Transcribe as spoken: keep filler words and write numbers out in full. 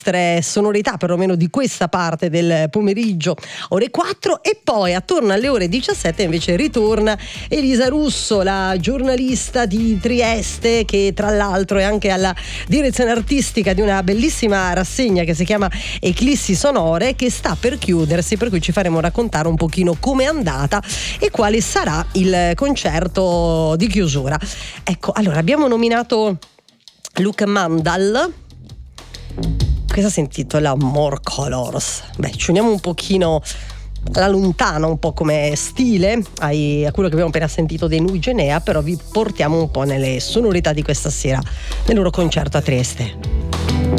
sonorità, perlomeno di questa parte del pomeriggio, ore quattro, e poi attorno alle ore diciassette invece ritorna Elisa Russo, la giornalista di Trieste, che tra l'altro è anche alla direzione artistica di una bellissima rassegna che si chiama Eclissi Sonore, che sta per chiudersi, per cui ci faremo raccontare un pochino com'è andata e quale sarà il concerto di chiusura. Ecco, allora abbiamo nominato Luke Mandal. Questa si intitola More Colors. Beh, ci uniamo un pochino alla lontana, un po' come stile ai, a quello che abbiamo appena sentito dei Nui Genea, però vi portiamo un po' nelle sonorità di questa sera nel loro concerto a Trieste.